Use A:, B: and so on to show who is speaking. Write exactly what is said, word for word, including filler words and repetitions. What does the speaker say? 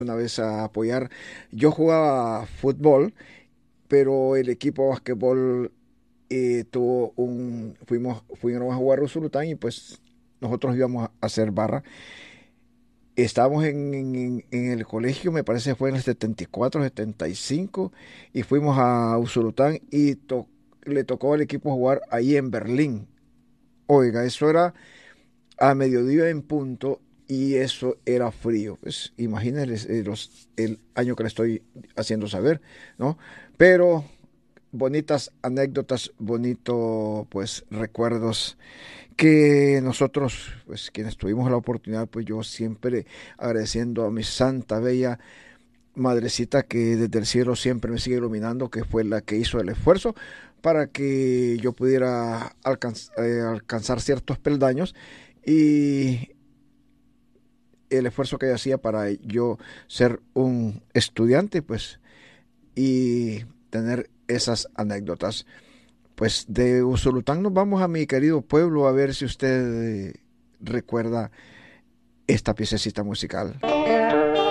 A: una vez a apoyar. Yo jugaba fútbol, pero el equipo de basquetbol eh, tuvo un, fuimos, fuimos a jugar a Usulután y pues nosotros íbamos a hacer barra. Estábamos en, en- en el colegio, me parece que fue en el setenta y cuatro, setenta y cinco, y fuimos a Usulután y to- le tocó al equipo jugar ahí en Berlín. Oiga, eso era a mediodía en punto y eso era frío. Pues imagínense eh, los, el año que le estoy haciendo saber, ¿no? Pero bonitas anécdotas, bonitos pues recuerdos que nosotros, pues quienes tuvimos la oportunidad, pues yo siempre agradeciendo a mi santa bella madrecita que desde el cielo siempre me sigue iluminando, que fue la que hizo el esfuerzo para que yo pudiera alcanz eh, alcanzar ciertos peldaños y el esfuerzo que ella hacía para yo ser un estudiante, pues, y tener esas anécdotas. Pues de Usulután nos vamos a mi querido pueblo a ver si usted eh, recuerda esta piececita musical.